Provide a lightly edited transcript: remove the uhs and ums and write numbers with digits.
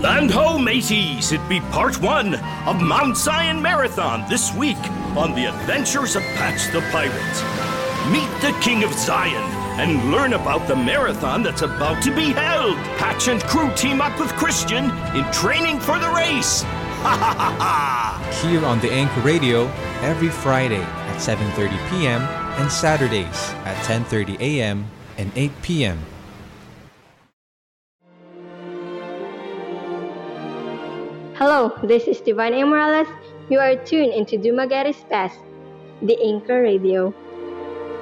And ho, mateys! It be part 1 of Mount Zion Marathon this week on the adventures of Patch the Pirate. Meet the King of Zion and learn about the marathon that's about to be held. Patch and crew team up with Christian in training for the race. Ha ha ha ha! Here on the Anchor Radio every Friday at 7:30 p.m. and Saturdays at 10:30 a.m. and 8 p.m. Hello, this is Divine A. Morales. You are tuned into Dumagueri's Pass, the Anchor Radio.